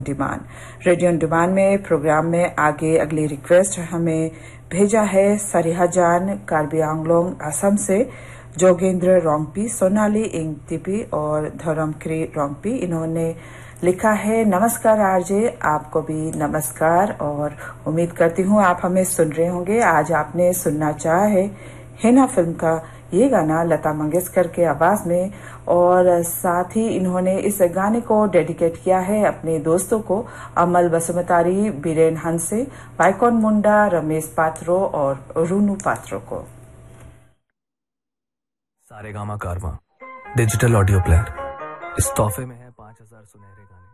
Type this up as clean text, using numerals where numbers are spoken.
Demand radio on demand में programme में आगे अगली रिक्वेस्ट हमें भेजा है सरिहा जान कार्बी आंगलोंग असम से जोगेंद्र रोंगपी, सोनाली इंगतिपी और धर्मक्री रोंगपी। इन्होंने लिखा है, नमस्कार आरजे, आपको भी नमस्कार और उम्मीद करती हूँ आप हमें सुन रहे होंगे। आज आपने सुनना चाहा है हिना फिल्म का ये गाना लता मंगेशकर के आवाज में, और साथ ही इन्होंने इस गाने को डेडिकेट किया है अपने दोस्तों को, अमल बसुमतारी, बीरेन हंसे, वाइकॉन मुंडा, रमेश पात्रो और रूनू पात्रो को। सारेगामा कारवां डिजिटल ऑडियो प्लेयर, इस तोहफे में है 5000 सुनहरे गाने।